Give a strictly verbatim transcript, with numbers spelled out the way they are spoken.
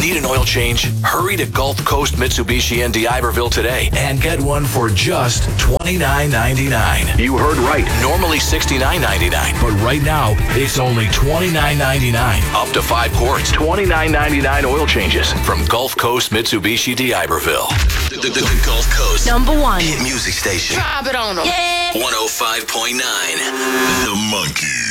Need an oil change? Hurry to Gulf Coast Mitsubishi in D'Iberville today and get one for just twenty-nine ninety-nine. You heard right. Normally sixty-nine ninety-nine, but right now it's only twenty-nine ninety-nine. Up to five quarts. twenty-nine ninety-nine oil changes from Gulf Coast Mitsubishi D'Iberville. The, the, the, the Gulf Coast number one hit music station. Drop it on them. Yeah. one oh five point nine. The Monkey.